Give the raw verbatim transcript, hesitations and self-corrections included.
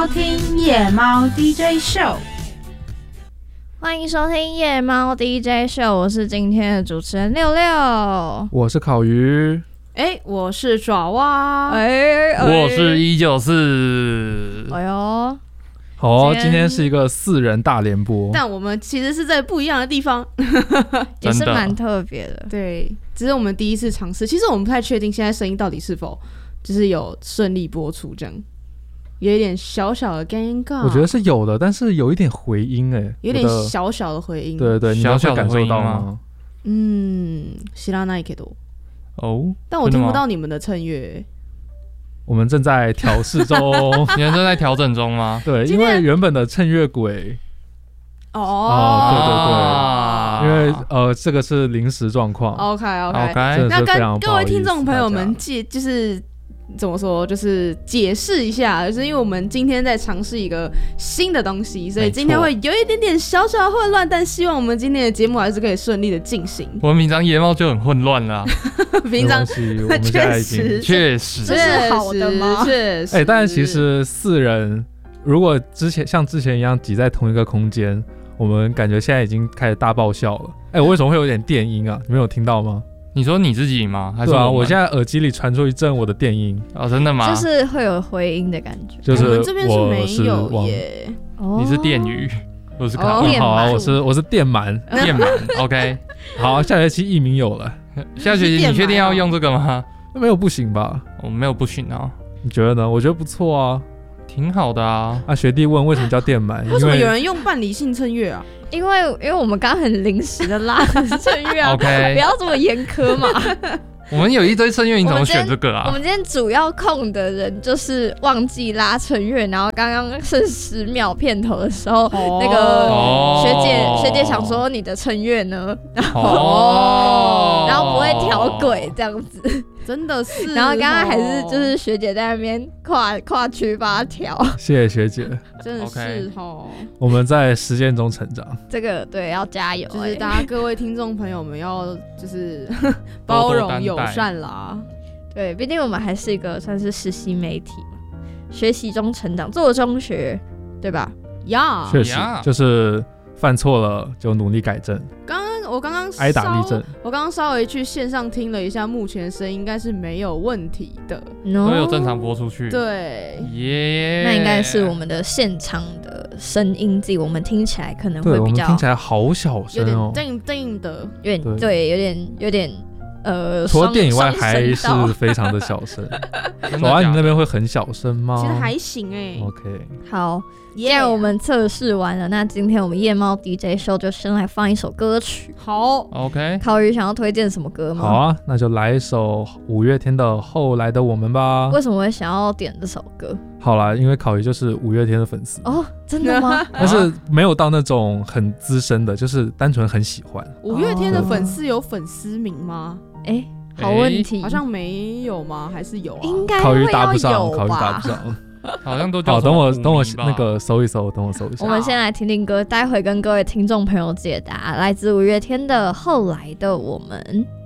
听夜猫 D J 秀， 欢迎收听夜猫 D J 秀，我是今天的主持人六六， 我是烤鱼， 哎，我是爪哇， 哎，哎我是一九四， 哎呦， 好、哦， 今天今天是一个四人大联播， 但我们其实是在不一样的地方， 也是蛮特别的。 对，只是我们第一次尝试，其实我们不太确定现在声音到底是否就是有顺利播出，这样有一点小小的尴尬。 我觉得是有的，但是有一点回音哎， 有点小小的回音。 对对，你们会感受到吗？ 嗯，知らないけど。 哦， 但我听不到你们的衬乐。 我们正在调试中， 你们正在调整中吗？ 对，因为原本的衬乐轨， 哦， 哦，对对对，因为呃，这个是临时状况。 OK OK OK， 那跟各位听众朋友们介就是。怎么说？就是解释一下，就是因为我们今天在尝试一个新的东西，所以今天会有一点点小小的混乱，但希望我们今天的节目还是可以顺利的进行。 我们平常夜猫就很混乱啦， 平常确实确实这是好的吗？ 确实， 哎、欸，但是其实四人如果之前像之前一样挤在同一个空间，我们感觉现在已经开始大爆笑了。哎、欸，我为什么会有点电音啊？你们有听到吗？ 你说你自己吗？还是对啊，我现在耳机里传出一阵我的电音。 哦，真的吗？ 就是会有回音的感觉。 就是我们这边是没有耶。 你是电鱼，我是卡。 哦，好啊，我是我是电鳗。 电鳗 ，OK。 好，下学期艺名有了。 下学期你确定要用这个吗？ 没有不行吧？ 我没有不行啊。 你觉得呢？我觉得不错啊。 挺好的啊！ 啊，学弟问为什么叫电鳗？ 为什么有人用半理性衬乐啊？ 因为因为我们刚刚很临时的拉衬乐啊 ，OK， 不要这么严苛嘛。 我们有一堆衬乐，你怎么选这个啊？ 我们今天主要控的人就是忘记拉衬乐，然后刚刚剩十秒片头的时候，哦、那个学姐、哦、学姐想说你的衬乐呢，然后、哦、然后不会调轨这样子。 真的是， 然后刚刚还是就是学姐在那边跨跨区把它调， 谢谢学姐， 真的是哦。 我们在实践中成长， 这个对要加油、欸， 就是大家各位听众朋友们要就是包容友善啦。 对，毕竟我们还是一个算是实习媒体嘛，学习中成长，做中学，对吧？ 呀， 确实就是犯错了就努力改正。 刚刚我刚刚挨打立正， 我刚刚稍微去线上听了一下，目前声音应该是没有问题的， no? 都有正常播出去。 对， 耶、yeah ， 那应该是我们的现场的声音，自己我们听起来可能会比较， 对，我们听起来好小声哦， 有点定定的， 有点对，有点有点呃， 除了电以外还是非常的小声。左安，你那边会很小声吗？ 其实还行哎、欸。 OK， 好。既然我们测试完了，那今天我们夜猫 D J 秀就先来放一首歌曲。 好 ，OK。 烤鱼想要推荐什么歌吗？ 好啊，那就来一首五月天的《后来的我们》吧。 为什么会想要点这首歌？ 好啦，因为烤鱼就是五月天的粉丝哦，真的吗？ 但是没有到那种很资深的，就是单纯很喜欢。 五月天的粉丝有粉丝名吗？ 哎、欸，好问题， 好像没有吗？还是有啊？ 应该烤鱼搭不上， 烤鱼搭不上。 好像都叫好，等我等我那个搜一搜，等我搜一下。 我们先来听听歌，待会跟各位听众朋友解答来自五月天的《后来的我们》。